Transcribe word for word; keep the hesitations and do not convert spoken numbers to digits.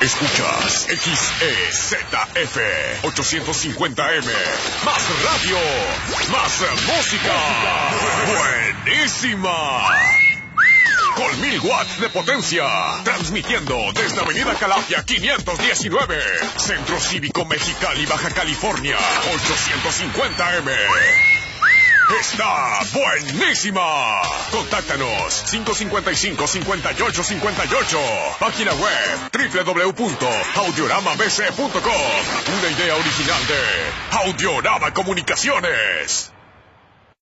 Escuchas X E Z F ochocientos cincuenta M. Más radio, más música. Buenísima. Con mil watts de potencia. Transmitiendo desde Avenida Calafia quinientos diecinueve. Centro Cívico Mexicali, Baja California. ochocientos cincuenta M. Está buenísima. Contáctanos cinco cinco cinco, cinco ocho cinco ocho. Página web doble u doble u doble u punto audiorama b c punto com. Una idea original de Audiorama Comunicaciones.